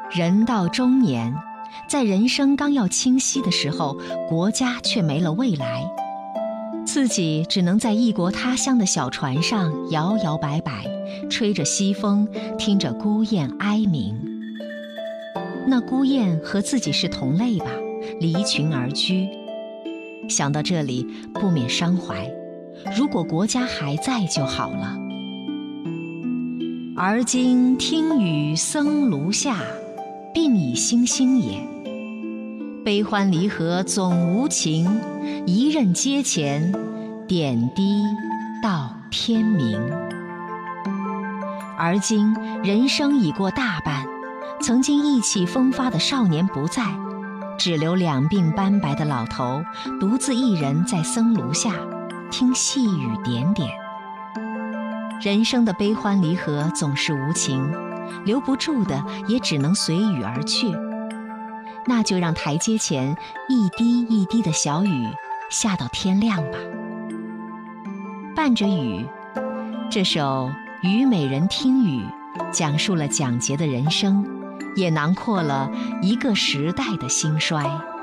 人到中年，在人生刚要清晰的时候，国家却没了未来，自己只能在异国他乡的小船上摇摇摆摆，吹着西风，听着孤雁哀鸣。那孤雁和自己是同类吧，离群而居。想到这里，不免伤怀，如果国家还在就好了。而今听雨僧庐下，鬓已星星也。悲欢离合总无情，一任阶前，点滴到天明。而今人生已过大半，曾经意气风发的少年不在，只留两鬓斑白的老头，独自一人在僧庐下，听细雨点点。人生的悲欢离合总是无情，留不住的也只能随雨而去。那就让台阶前一滴一滴的小雨下到天亮吧。伴着雨，这首《虞美人听雨》讲述了蒋捷的人生，也囊括了一个时代的兴衰。